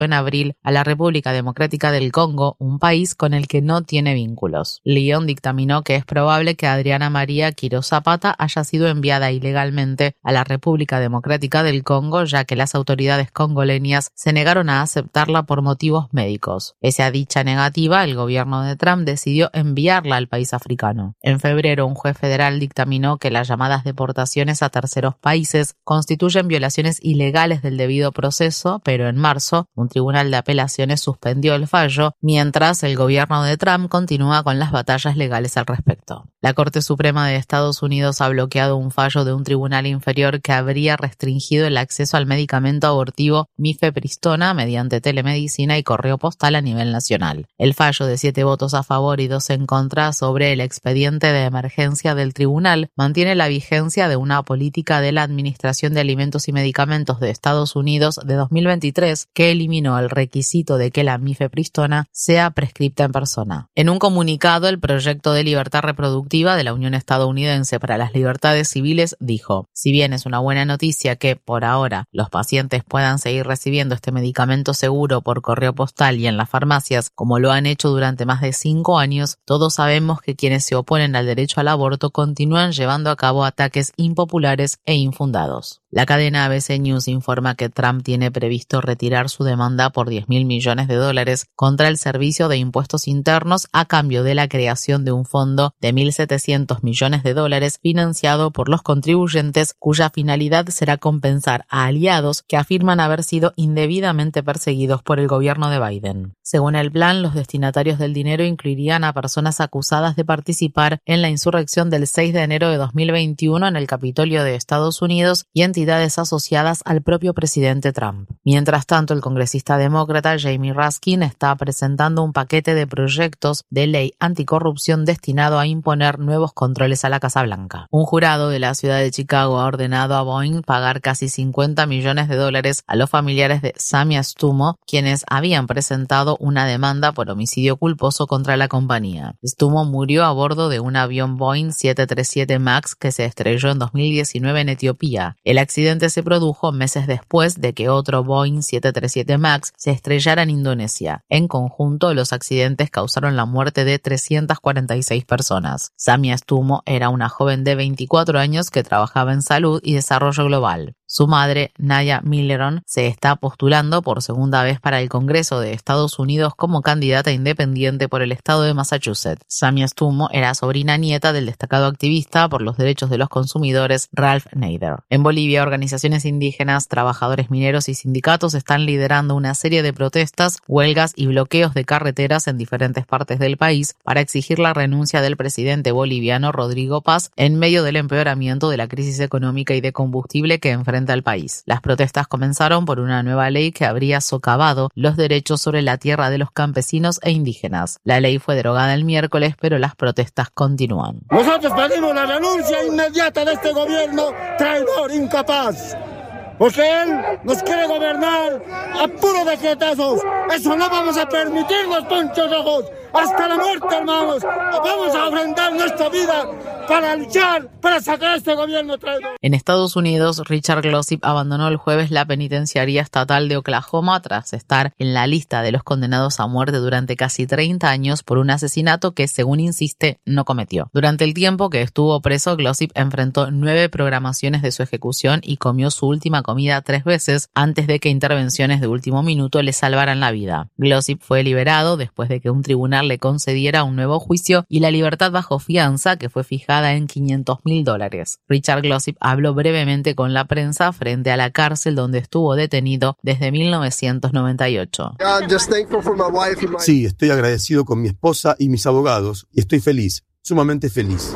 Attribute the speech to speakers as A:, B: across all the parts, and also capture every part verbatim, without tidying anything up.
A: en abril a la República Democrática del Congo, un país con el que no tiene vínculos. Lyon dictaminó que es probable que Adriana María Quirós Zapata haya sido enviada ilegalmente a la República Democrática del Congo, ya que las autoridades congoleñas se negaron a aceptarla por motivos médicos. Pese a dicha negativa, el gobierno de Trump decidió enviarla al país africano. En febrero, un juez federal dictaminó que las llamadas deportaciones a terceros países constituyen violaciones ilegales del debido proceso, pero en marzo, un tribunal de apelaciones suspendió el fallo, mientras el gobierno de Trump continúa con las batallas legales al respecto. La Corte Suprema de Estados Unidos ha bloqueado un fallo de un tribunal inferior que habría restringido el acceso al medicamento abortivo mifepristona mediante telemedicina y correo postal a nivel nacional. El fallo de siete votos a favor y dos en contra sobre el expediente de emergencia del tribunal mantiene la vigencia de una política de la Administración de Alimentos y Medicamentos de Estados Unidos de dos mil veintitrés que eliminó el requisito de que la mifepristona sea prescripta en persona. En un comunicado, el Proyecto de Libertad Reproductiva de la Unión Estadounidense para las Libertades Civiles dijo: si bien es una buena noticia que, por ahora, los pacientes puedan seguir recibiendo este medicamento seguro por correo postal y en las farmacias, como lo han hecho durante más de cinco años, todos sabemos que quienes se oponen al derecho al aborto continúan llevando a cabo ataques impopulares e infundados. La cadena A B C News informa que Trump tiene previsto retirar su demanda por diez mil millones de dólares contra el Servicio de Impuestos Internos a cambio de la creación de un fondo de mil setecientos millones de dólares financiado por los contribuyentes, cuya finalidad será compensar a aliados que afirman haber sido indebidamente perseguidos por el gobierno de Biden. Según el plan, los destinatarios del dinero incluirían a personas acusadas de participar en la insurrección del seis de enero de dos mil veintiuno en el Capitolio de Estados Unidos y entidades asociadas al propio presidente Trump. Mientras tanto, el congresista demócrata Jamie Raskin está presentando un paquete de proyectos de ley anticorrupción destinado a imponer nuevos controles a la Casa Blanca. Un jurado de la ciudad de Chicago ha ordenado a Boeing pagar casi cincuenta millones de dólares a los familiares de Samia Stumo, quienes habían presentado una demanda por homicidio culposo contra la compañía. Stumo murió a bordo de un avión Boeing siete treinta y siete MAX que se estrelló en dos mil diecinueve en Etiopía. El El accidente se produjo meses después de que otro Boeing siete treinta y siete MAX se estrellara en Indonesia. En conjunto, los accidentes causaron la muerte de trescientas cuarenta y seis personas. Samia Stumo era una joven de veinticuatro años que trabajaba en salud y desarrollo global. Su madre, Naya Milleron, se está postulando por segunda vez para el Congreso de Estados Unidos como candidata independiente por el estado de Massachusetts. Samia Stumo era sobrina nieta del destacado activista por los derechos de los consumidores Ralph Nader. En Bolivia, organizaciones indígenas, trabajadores mineros y sindicatos están liderando una serie de protestas, huelgas y bloqueos de carreteras en diferentes partes del país para exigir la renuncia del presidente boliviano Rodrigo Paz en medio del empeoramiento de la crisis económica y de combustible que enfrenta al país. Las protestas comenzaron por una nueva ley que habría socavado los derechos sobre la tierra de los campesinos e indígenas. La ley fue derogada el miércoles, pero las protestas continúan.
B: Nosotros pedimos la renuncia inmediata de este gobierno traidor, incapaz, porque él nos quiere gobernar a puro decretazos. Eso no vamos a permitirnos, ponchos rojos, hasta la muerte, hermanos. Vamos a ofrendar nuestra vida para luchar, para sacar a este gobierno traidor.
A: En Estados Unidos, Richard Glossip abandonó el jueves la penitenciaría estatal de Oklahoma tras estar en la lista de los condenados a muerte durante casi treinta años por un asesinato que, según insiste, no cometió. Durante el tiempo que estuvo preso, Glossip enfrentó nueve programaciones de su ejecución y comió su última comida tres veces antes de que intervenciones de último minuto le salvaran la vida. Glossip fue liberado después de que un tribunal le concediera un nuevo juicio y la libertad bajo fianza, que fue fijada en quinientos mil dólares. Richard Glossip habló brevemente con la prensa frente a la cárcel donde estuvo detenido desde mil novecientos noventa y ocho.
C: Sí, estoy agradecido con mi esposa y mis abogados y estoy feliz. Sumamente feliz.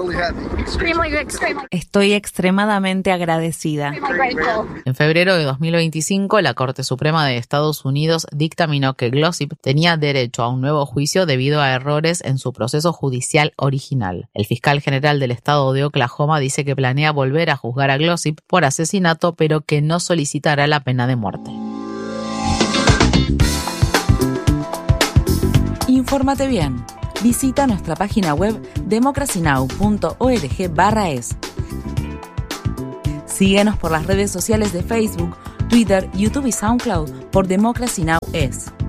D: Estoy extremadamente agradecida.
A: En febrero de dos mil veinticinco, la Corte Suprema de Estados Unidos dictaminó que Glossip tenía derecho a un nuevo juicio debido a errores en su proceso judicial original. El fiscal general del estado de Oklahoma dice que planea volver a juzgar a Glossip por asesinato, pero que no solicitará la pena de muerte.
D: Infórmate bien. Visita nuestra página web democracynow punto org barra es. Síguenos por las redes sociales de Facebook, Twitter, YouTube y SoundCloud por Democracy Now! Es.